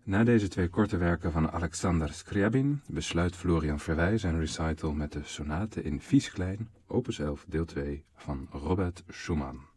Na deze twee korte werken van Alexander Scriabin besluit Florian Verwij zijn recital met de sonate in vies klein, opus 11 deel 2 van Robert Schumann.